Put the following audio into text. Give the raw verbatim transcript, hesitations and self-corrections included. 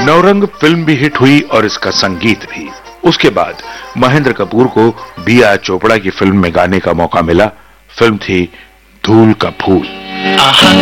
Naurang film भी hit हुई और इसका संगीत भी। उसके बाद महेंद्र कपूर को बी आर चोपड़ा की फिल्म में गाने का मौका मिला। फिल्म थी धूल का फूल।